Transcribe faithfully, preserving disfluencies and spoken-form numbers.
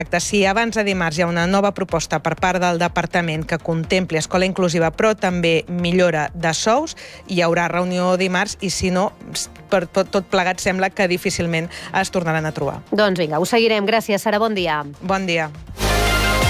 Si abans de dimarts hi ha una nova proposta per part del Departament que contempli escola inclusiva però també millora de sous, hi haurà reunió dimarts i si no, per tot plegat sembla que difícilment es tornaran a trobar. Doncs vinga, ho seguirem. Gràcies, Sara, bon dia. Bon dia.